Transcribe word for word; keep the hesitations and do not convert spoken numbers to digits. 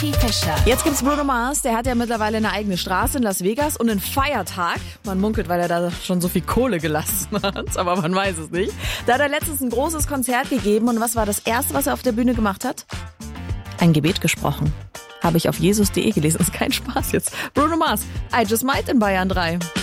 Fischer. Jetzt gibt's Bruno Mars, der hat ja mittlerweile eine eigene Straße in Las Vegas und einen Feiertag. Man munkelt, weil er da schon so viel Kohle gelassen hat, aber man weiß es nicht. Da hat er letztens ein großes Konzert gegeben und was war das Erste, was er auf der Bühne gemacht hat? Ein Gebet gesprochen. Habe ich auf jesus punkt de gelesen, ist kein Spaß jetzt. Bruno Mars, I Just Might in Bayern drei.